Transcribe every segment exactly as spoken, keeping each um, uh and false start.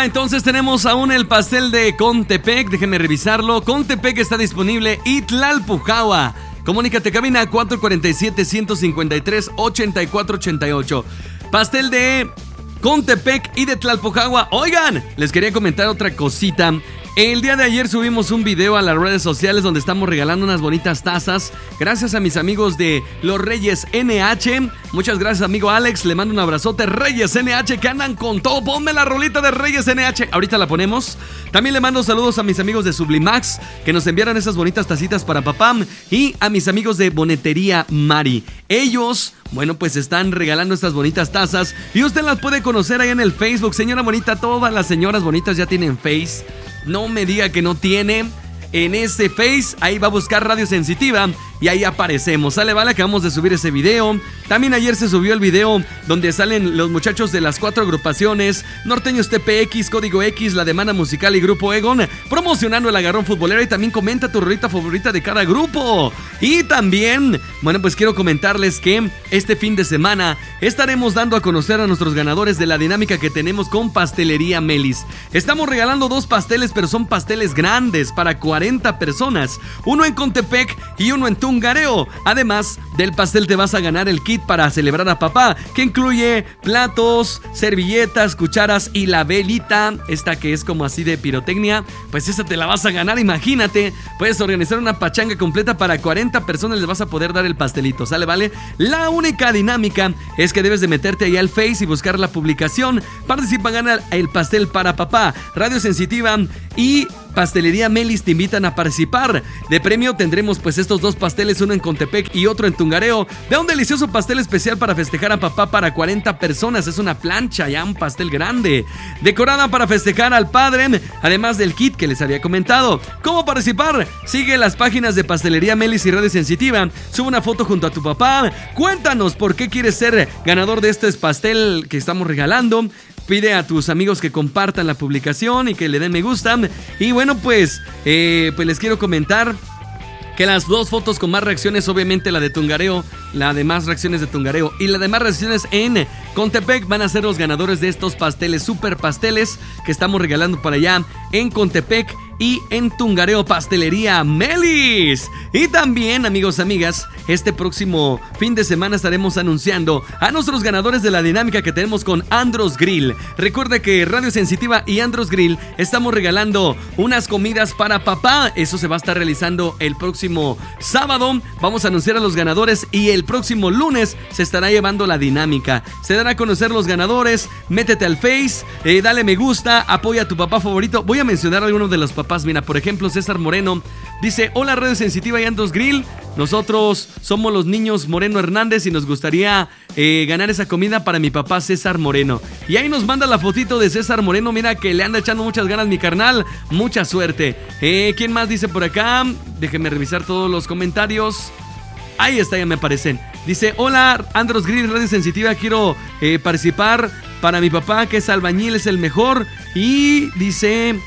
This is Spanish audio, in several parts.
entonces tenemos aún el pastel de Contepec. Déjenme revisarlo. Contepec está disponible y Tlalpujahua. Comunícate, cabina cuatro cuatro siete, uno cinco tres, ocho cuatro ocho ocho. Pastel de Contepec y de Tlalpujahua. Oigan, les quería comentar otra cosita. El día de ayer subimos un video a las redes sociales donde estamos regalando unas bonitas tazas. Gracias a mis amigos de Los Reyes N H. Muchas gracias, amigo Alex. Le mando un abrazote. Reyes N H que andan con todo. Ponme la rolita de Reyes N H. Ahorita la ponemos. También le mando saludos a mis amigos de Sublimax que nos enviaron esas bonitas tacitas para papá. Y a mis amigos de Bonetería Mari. Ellos, bueno, pues están regalando estas bonitas tazas y usted las puede conocer ahí en el Facebook. Señora bonita, todas las señoras bonitas ya tienen Face. No me diga que no tiene. En ese Face, ahí va a buscar Radio Sensitiva y ahí aparecemos. Sale, vale, acabamos de subir ese video. También ayer se subió el video donde salen los muchachos de las cuatro agrupaciones: Norteños T P X, Código X, La Demanda Musical y Grupo Egon, promocionando el agarrón futbolero. Y también comenta tu rolita favorita de cada grupo. Y también, bueno, pues quiero comentarles que este fin de semana estaremos dando a conocer a nuestros ganadores de la dinámica que tenemos con Pastelería Melis. Estamos regalando dos pasteles, pero son pasteles grandes para cuarenta personas. Uno en Contepec y uno en Tungareo. Además del pastel te vas a ganar el kit para celebrar a papá, que incluye platos, servilletas, cucharas y la velita, esta que es como así de pirotecnia. Pues esa te la vas a ganar, imagínate. Puedes organizar una pachanga completa para cuarenta personas, les vas a poder dar el pastelito, ¿sale? Vale. La única dinámica es que debes de meterte ahí al Face y buscar la publicación. Participa, gana el pastel para papá. Radio Sensitiva y Pastelería Melis te invitan a participar. De premio tendremos pues estos dos pasteles, uno en Contepec y otro en Tungareo, de un delicioso pastel especial para festejar a papá para cuarenta personas. Es una plancha, ya un pastel grande, decorada para festejar al padre, además del kit que les había comentado. ¿Cómo participar? Sigue las páginas de Pastelería Melis y Radio Sensitiva. Sube una foto junto a tu papá. Cuéntanos por qué quieres ser ganador de este pastel que estamos regalando. Pide a tus amigos que compartan la publicación y que le den me gusta. Y bueno, pues, eh, pues les quiero comentar que las dos fotos con más reacciones, obviamente la de Tungareo, la de más reacciones de Tungareo y la de más reacciones en Contepec, van a ser los ganadores de estos pasteles, super pasteles que estamos regalando para allá en Contepec y en Tungareo. Pastelería Melis. Y también, amigos, amigas, este próximo fin de semana estaremos anunciando a nuestros ganadores de la dinámica que tenemos con Andros Grill. Recuerda que Radio Sensitiva y Andros Grill estamos regalando unas comidas para papá. Eso se va a estar realizando el próximo sábado. Vamos a anunciar a los ganadores y el próximo lunes se estará llevando la dinámica. Se dará a conocer los ganadores. Métete al Face, eh, dale me gusta, apoya a tu papá favorito. Voy a mencionar a algunos de los papás. Mira, por ejemplo, César Moreno dice: hola Radio Sensitiva y Andros Grill, nosotros somos los niños Moreno Hernández y nos gustaría eh, ganar esa comida para mi papá César Moreno. Y ahí nos manda la fotito de César Moreno. Mira que le anda echando muchas ganas mi carnal. Mucha suerte. eh, ¿Quién más dice por acá? Déjenme revisar todos los comentarios. Ahí está, ya me aparecen. Dice: hola Andros Grill, Radio Sensitiva, quiero eh, participar para mi papá que es albañil, es el mejor. Y dice: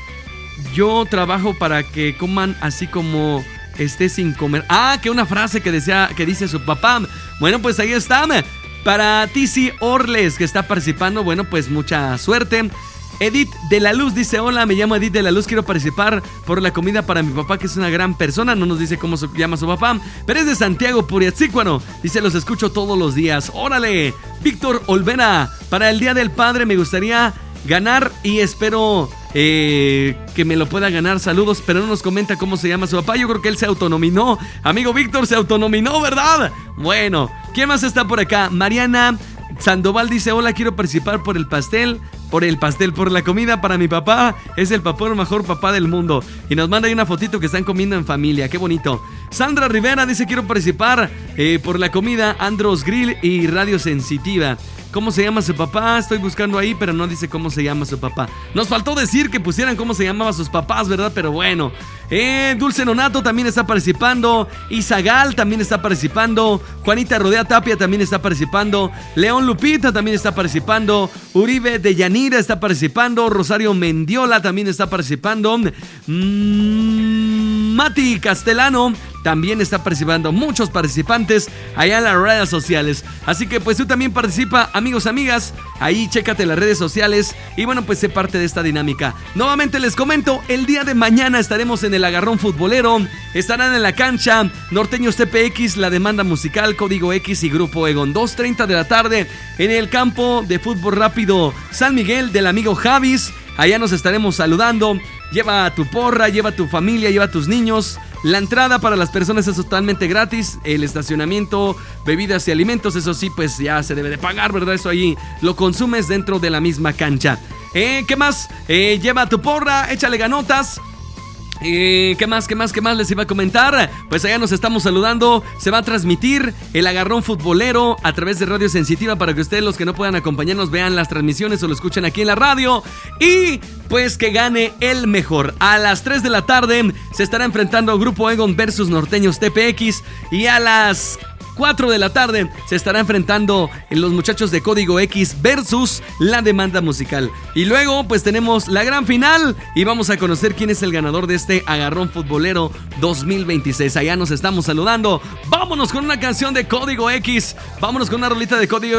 yo trabajo para que coman así como esté sin comer. Ah, que una frase que decía, que dice su papá. Bueno, pues ahí está. Para Tizi Orles, que está participando, bueno, pues mucha suerte. Edith de la Luz dice: hola, me llamo Edith de la Luz, quiero participar por la comida para mi papá, que es una gran persona. No nos dice cómo se llama su papá, pero es de Santiago Puriatzícuaro. Dice: los escucho todos los días. ¡Órale! Víctor Olvera: para el Día del Padre me gustaría ganar y espero eh, que me lo pueda ganar. Saludos, pero no nos comenta cómo se llama su papá. Yo creo que él se autonominó. Amigo Víctor, se autonominó, ¿verdad? Bueno, ¿quién más está por acá? Mariana Sandoval dice: hola, quiero participar por el pastel, por el pastel, por la comida para mi papá. Es el papá, el mejor papá del mundo. Y nos manda ahí una fotito que están comiendo en familia. Qué bonito. Sandra Rivera dice: quiero participar eh, por la comida, Andros Grill y Radio Sensitiva. ¿Cómo se llama su papá? Estoy buscando ahí, pero no dice cómo se llama su papá. Nos faltó decir que pusieran cómo se llamaban sus papás, ¿verdad? Pero bueno. Eh, Dulce Nonato también está participando. Izagal también está participando. Juanita Rodea Tapia también está participando. León Lupita también está participando. Uribe de Yanira está participando. Rosario Mendiola también está participando. Mm, Mati Castellano también está participando muchos participantes allá en las redes sociales. Así que pues tú también participa, amigos, amigas. Ahí chécate las redes sociales y bueno, pues sé parte de esta dinámica. Nuevamente les comento, el día de mañana estaremos en el Agarrón Futbolero. Estarán en la cancha Norteños T P X, La Demanda Musical, Código X y Grupo Egon. dos treinta de la tarde en el campo de fútbol rápido San Miguel del amigo Javis. Allá nos estaremos saludando. Lleva a tu porra, lleva a tu familia, lleva a tus niños. La entrada para las personas es totalmente gratis. El estacionamiento, bebidas y alimentos, eso sí, pues ya se debe de pagar, ¿verdad? Eso ahí lo consumes dentro de la misma cancha. Eh, ¿Qué más? Eh, lleva a tu porra, échale ganotas. Eh, ¿Qué más, qué más, qué más les iba a comentar? Pues allá nos estamos saludando. Se va a transmitir el Agarrón Futbolero a través de Radio Sensitiva para que ustedes, los que no puedan acompañarnos, vean las transmisiones o lo escuchen aquí en la radio. Y pues que gane el mejor. A las tres de la tarde se estará enfrentando Grupo Egon versus Norteños T P X. Y a las cuatro de la tarde se estará enfrentando los muchachos de Código X versus La Demanda Musical. Y luego pues tenemos la gran final y vamos a conocer quién es el ganador de este Agarrón Futbolero dos mil veintiséis. Allá nos estamos saludando. Vámonos con una canción de Código X. Vámonos con una rolita de Código